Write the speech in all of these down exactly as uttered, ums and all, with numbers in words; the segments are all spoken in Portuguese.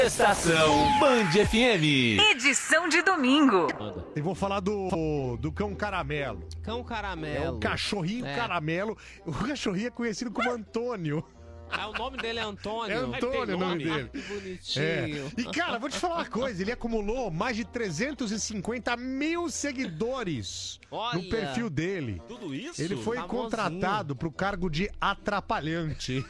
Estação Band F M. Edição de domingo. Eu vou falar do, do cão caramelo. Cão caramelo. É o cachorrinho É. caramelo. O cachorrinho é conhecido como Antônio. Ah, o nome dele é Antônio. É Antônio o nome Ah, dele. que É. bonitinho. E, cara, vou te falar uma coisa. Ele acumulou mais de trezentos e cinquenta mil seguidores Olha. no perfil dele. Tudo isso? Ele foi Famosinho. contratado pro cargo de atrapalhante.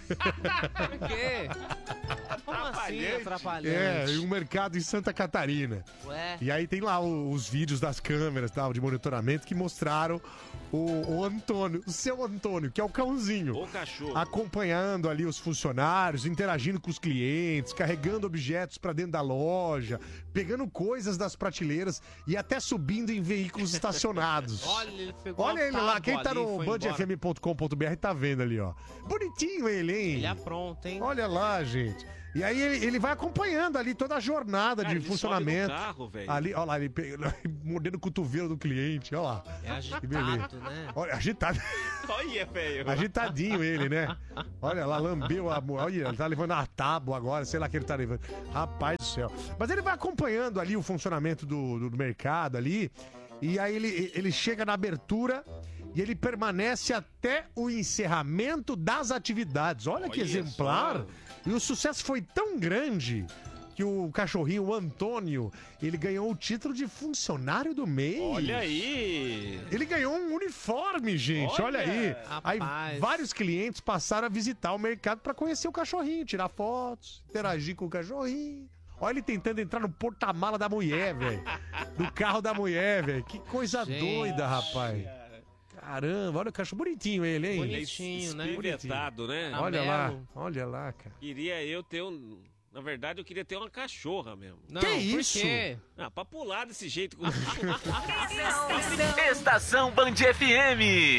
Por quê? Como assim É, atrapalhante? em um mercado em Santa Catarina. Ué? E aí tem lá o- os vídeos das câmeras tal, de monitoramento que mostraram o, o Antônio, o seu Antônio, que é o cãozinho. O cachorro. Acompanhando ali os funcionários, interagindo com os clientes, carregando objetos pra dentro da loja, pegando coisas das prateleiras e até subindo em veículos estacionados. Olha, ele pegou Olha uma ele lá, tábua quem tá ali e no foi band embora. f m ponto com ponto b r tá vendo ali, ó. Bonitinho ele, hein? Ele apronta, hein? Olha lá, gente. E aí ele, ele vai acompanhando ali toda a jornada Cara, de ele funcionamento. sobe no carro, velho. Ali, olha lá, ele pega, mordendo o cotovelo do cliente, olha lá. É Que beleza. agitado, né? Olha, agitado, Olha, velho. agitadinho ele, né? Olha lá, lambeu a... Olha, ele tá levando a tábua agora, sei lá o que ele tá levando. Rapaz do céu. Mas ele vai acompanhando ali o funcionamento do, do, do mercado ali. E aí ele, ele chega na abertura e ele permanece até o encerramento das atividades. Olha, que Olha exemplar. só. E o sucesso foi tão grande que o cachorrinho, o Antônio, ele ganhou o título de funcionário do mês. Olha aí. Ele ganhou um uniforme, gente. Olha, Olha. aí. Aí Rapaz. vários clientes passaram a visitar o mercado para conhecer o cachorrinho, tirar fotos, interagir com o cachorrinho. Olha ele tentando entrar no porta-mala da mulher, velho. Do carro da mulher, velho. Que coisa Gente. doida, rapaz. Caramba, olha o cachorro bonitinho ele, hein? Bonitinho, né? Espivetado, né? Olha lá, Amarelo. olha lá, cara. Queria eu ter um... Na verdade, eu queria ter uma cachorra mesmo. Não, Que por isso? quê? Ah, pra pular desse jeito. Estação Band F M.